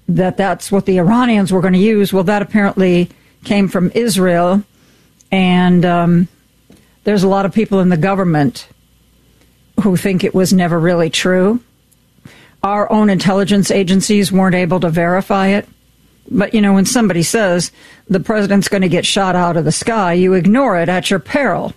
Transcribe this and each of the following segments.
that that's what the Iranians were going to use. Well, that apparently came from Israel, and there's a lot of people in the government who think it was never really true. Our own intelligence agencies weren't able to verify it. But, you know, when somebody says the president's going to get shot out of the sky, you ignore it at your peril.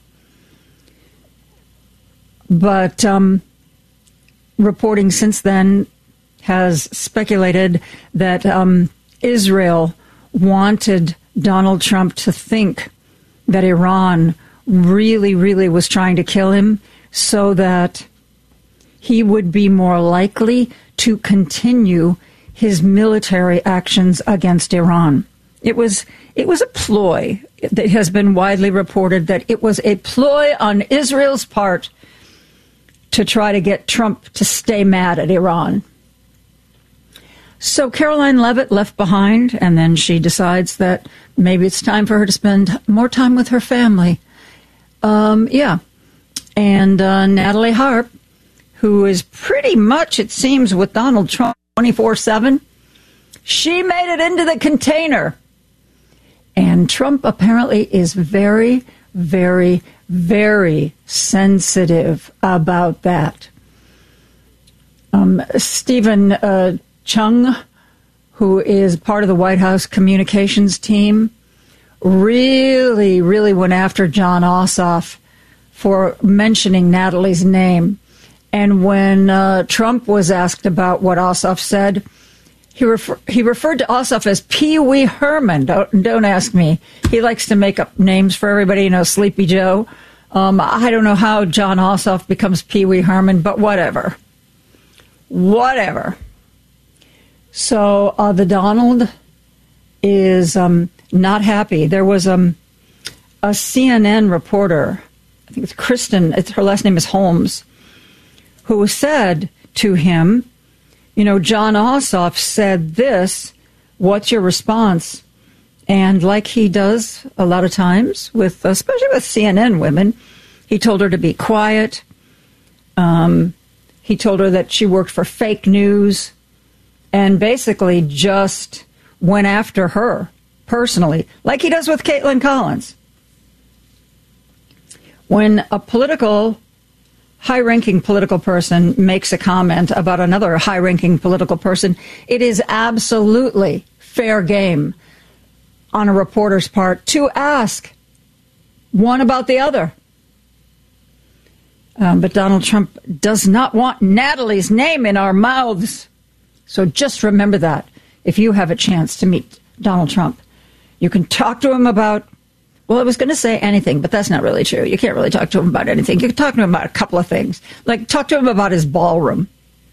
But reporting since then has speculated that Israel wanted Donald Trump to think that Iran really, really was trying to kill him so that he would be more likely to continue his military actions against Iran. It was a ploy. It has been widely reported that it was a ploy on Israel's part to try to get Trump to stay mad at Iran. So Caroline Leavitt left behind, and then she decides that maybe it's time for her to spend more time with her family. And Natalie Harp, who is pretty much, it seems, with Donald Trump 24/7, she made it into the container. And Trump apparently is very, very, very sensitive about that. Stephen Chung, who is part of the White House communications team, really, really went after John Ossoff for mentioning Natalie's name. And when Trump was asked about what Ossoff said, he referred to Ossoff as Pee Wee Herman. Don't ask me. He likes to make up names for everybody, you know, Sleepy Joe. I don't know how John Ossoff becomes Pee Wee Herman, but whatever. Whatever. So the Donald is not happy. There was a CNN reporter, I think it's Kristen, her last name is Holmes, who said to him, you know, John Ossoff said this, what's your response? And like he does a lot of times, especially with CNN women, he told her to be quiet. He told her that she worked for fake news and basically just went after her personally, like he does with Caitlin Collins. When a high-ranking political person makes a comment about another high-ranking political person, it is absolutely fair game on a reporter's part to ask one about the other. But Donald Trump does not want Natalie's name in our mouths. So just remember that if you have a chance to meet Donald Trump. You can talk to him about, well, I was going to say anything, but that's not really true. You can't really talk to him about anything. You can talk to him about a couple of things. Like, talk to him about his ballroom.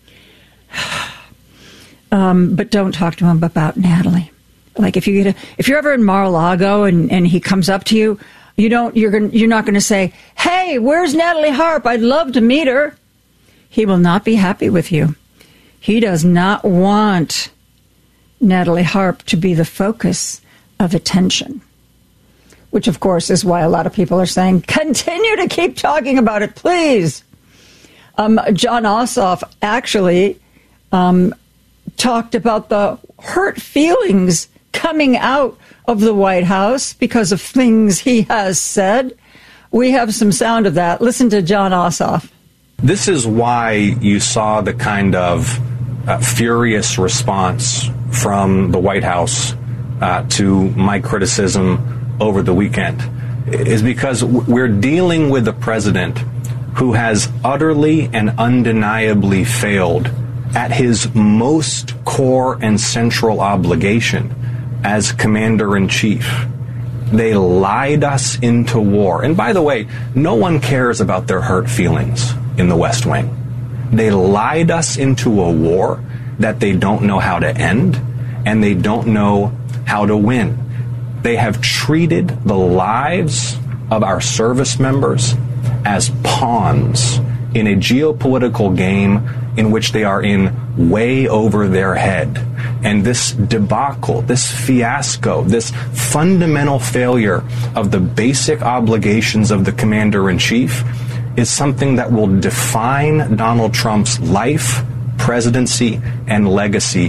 But don't talk to him about Natalie. Like, if you're ever in Mar-a-Lago and he comes up to you, you're not going to say, hey, where's Natalie Harp? I'd love to meet her. He will not be happy with you. He does not want Natalie Harp to be the focus of attention. Which, of course, is why a lot of people are saying, continue to keep talking about it, please. John Ossoff actually talked about the hurt feelings coming out of the White House because of things he has said. We have some sound of that. Listen to John Ossoff. This is why you saw the kind of furious response from the White House to my criticism over the weekend, is because we're dealing with a president who has utterly and undeniably failed at his most core and central obligation as commander-in-chief. They lied us into war. And by the way, no one cares about their hurt feelings in the West Wing. They lied us into a war that they don't know how to end, and they don't know how to win. They have treated the lives of our service members as pawns in a geopolitical game in which they are in way over their head. And this debacle, this fiasco, this fundamental failure of the basic obligations of the commander-in-chief is something that will define Donald Trump's life, presidency, and legacy